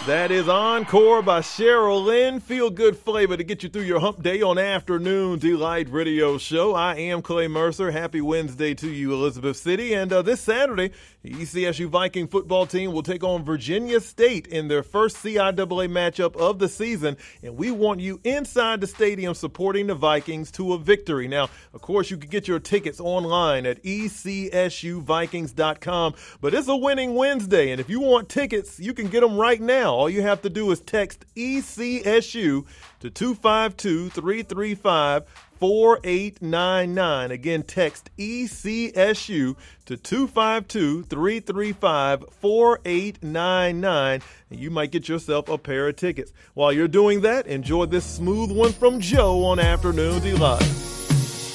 That is Encore by Cheryl Lynn. Feel good flavor to get you through your hump day on Afternoon Delight Radio Show. I am Clay Mercer. Happy Wednesday to you, Elizabeth City. And this Saturday, the ECSU Viking football team will take on Virginia State in their first CIAA matchup of the season. And we want you inside the stadium supporting the Vikings to a victory. Now, of course, you can get your tickets online at ECSUVikings.com. But it's a winning Wednesday. And if you want tickets, you can get them right now. All you have to do is text ECSU to 252-335-4899. Again, text ECSU to 252-335-4899, and you might get yourself a pair of tickets. While you're doing that, enjoy this smooth one from Joe on Afternoon Delight.